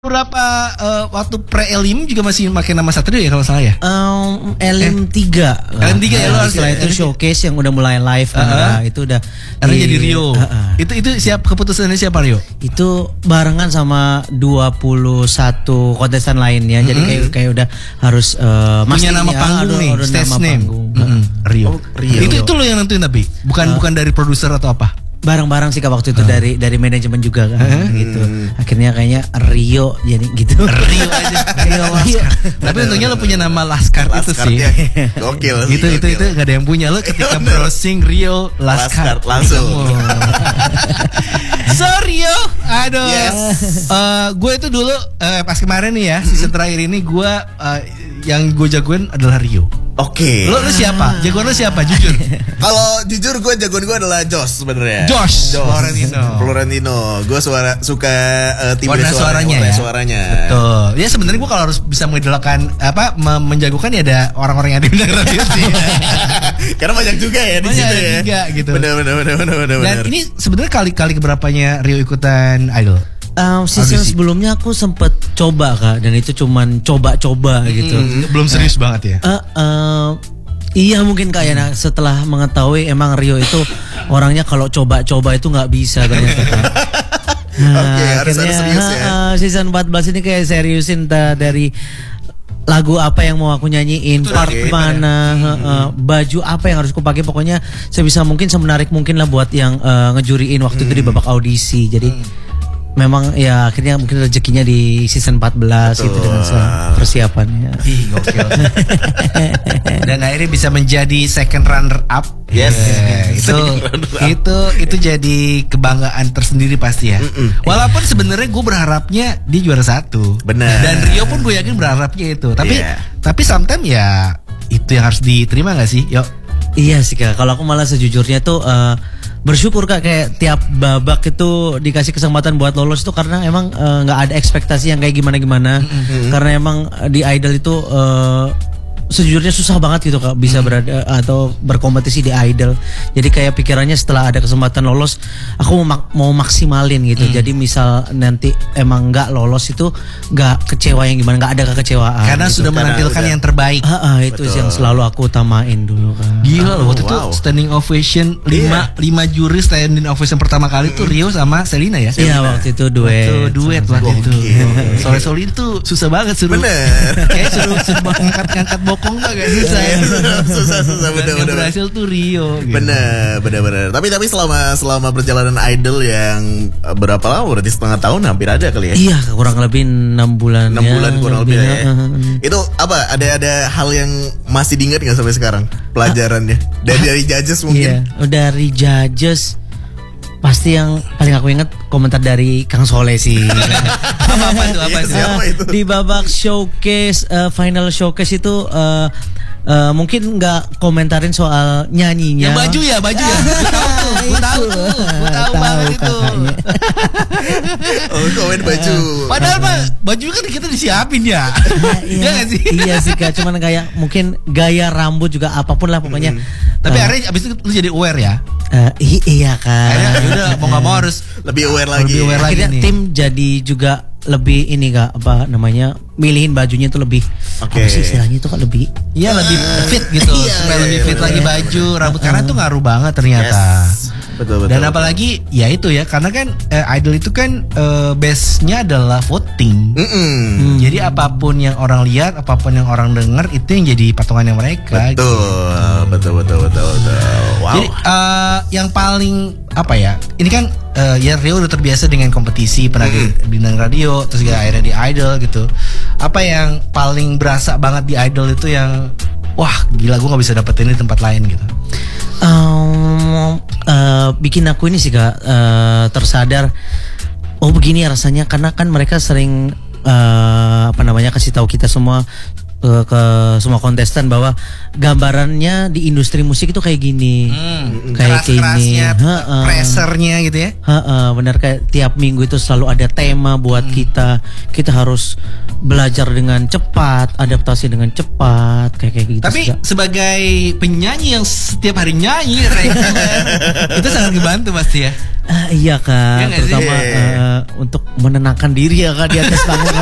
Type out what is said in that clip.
Berapa waktu pre-elim juga masih pakai nama Satrio ya kalau salah ya? Elim 3. Elim 3 ya lo harus. Setelah itu showcase yang udah mulai live itu udah jadi Rio. Itu siap keputusannya siapa Rio? Itu barengan sama 21 kontestan lainnya. Jadi kayak udah harus punya nama panggung nih, stage name. Rio. Itu lo yang nentuin tapi bukan dari produser atau apa? Bareng-bareng sih Kak waktu itu dari manajemen juga kan gitu. Akhirnya kayaknya Rio jadi gitu. Rio aja. Rio. Tapi untungnya lo punya nama Laskar itu sih. Gokil. Itu gak ada yang punya lo ketika browsing Rio Laskar langsung. So Rio, aduh. Gue itu dulu pas kemarin nih ya season terakhir ini gue yang gue jagoin adalah Rio. Oke. Lo siapa? Jagoan lo siapa? Jujur. Kalau jujur gue jagoan gue adalah Josh sebenarnya. Josh. Florentino. Gue suka timbre suaranya. Betul. Ya sebenarnya gue kalau harus bisa mengidolakan menjagokan ya ada orang-orang yang ada di bidang radio sih. Karena banyak juga ya di situ ya. Juga gitu. Benar. Dan ini sebenarnya kali keberapanya Rio ikutan Idol? Season sebelumnya aku sempet coba Kak, dan itu cuman coba-coba gitu. Belum serius banget ya? Iya mungkin Kak ya, setelah mengetahui emang Rio itu orangnya kalau coba-coba itu nggak bisa ternyata Kak. Oke, harus serius ya. Season 14 ini kayak seriusin dari lagu apa yang mau aku nyanyiin, part mana, baju apa yang harus aku pakai, pokoknya sebisa mungkin semenarik mungkin lah buat yang ngejuriin waktu itu di babak audisi. Jadi memang ya akhirnya mungkin rezekinya di season 14 gitu dengan persiapannya. Ih, gokil. Dan akhirnya bisa menjadi second runner up. Yes. Itu jadi kebanggaan tersendiri pasti ya. Walaupun sebenarnya gue berharapnya dia juara 1. Benar. Dan Rio pun gue yakin berharapnya itu. Tapi sometimes ya itu yang harus diterima gak sih? Yuk. Iya sih Kak. Kalau aku malah sejujurnya tuh bersyukur Kak, kayak tiap babak itu dikasih kesempatan buat lolos itu karena emang nggak ada ekspektasi yang kayak gimana. Karena emang di Idol itu sejujurnya susah banget gitu Kak bisa berada atau berkompetisi di Idol. Jadi kayak pikirannya setelah ada kesempatan lolos aku mau maksimalin gitu. Jadi misal nanti emang nggak lolos itu nggak kecewa yang gimana, nggak ada kekecewaan. Karena gitu. Sudah menampilkan yang terbaik. Itu yang selalu aku utamain dulu Kak. Gila loh waktu itu standing ovation 5 juri standing ovation pertama kali tuh Rio sama Selina ya. Iya waktu itu duet waktu itu. Sore itu susah banget suruh. Bener. Kayak suruh ngangkat bokong gak susah ya. Susah bener. Yang berhasil tuh Rio gitu. Bener. Tapi selama perjalanan Idol yang berapa lama? Berarti setengah tahun hampir ada kali ya? Iya kurang lebih 6 bulan. 6 bulan kurang lebih ya. Itu apa? Ada hal yang masih diingat gak sampai sekarang? Pelajarannya dari judges mungkin? Iya, dari judges pasti yang paling aku ingat komentar dari Kang Soleh sih. Apa itu? Di babak showcase, final showcase itu mungkin nggak komentarin soal nyanyinya. Baju ya. Gue tahu banget itu. Komen baju. Padahal baju kan kita disiapin ya. Iya nggak sih? Iya sih Kak, cuman kayak mungkin gaya rambut juga apapun lah pokoknya. Tapi akhirnya abis itu lu jadi aware ya. Iya Kak. Udah mau nggak mau harus lebih aware lagi. Akhirnya tim jadi juga lebih ini Kak, apa namanya, milihin bajunya tuh lebih apa sih istilahnya itu Kak, lebih lebih fit gitu. Supaya lebih fit lagi baju, rambut, karena itu ngaruh banget ternyata. Betul. Dan apalagi ya itu ya, karena kan Idol itu kan base-nya adalah voting. Jadi apapun yang orang lihat, apapun yang orang dengar, itu yang jadi patungannya mereka. Betul. Wow. Jadi yang paling apa ya? Ini kan ya Rio udah terbiasa dengan kompetisi, pernah di bidang radio, terus akhirnya di Idol gitu. Apa yang paling berasa banget di Idol itu yang wah gila, gue nggak bisa dapetin di tempat lain gitu? Bikin aku ini sih Kak tersadar, oh begini ya rasanya, karena kan mereka sering kasih tahu kita semua ke semua kontestan bahwa gambarannya di industri musik itu kayak gini, kayak gini, pressernya gitu ya. Benar, kayak tiap minggu itu selalu ada tema buat kita harus belajar dengan cepat, adaptasi dengan cepat, kayak gitu. Tapi sebagai penyanyi yang setiap hari nyanyi itu sangat ngebantu pasti ya. Iya Kak, terutama untuk menenangkan diri ya Kak di atas panggung.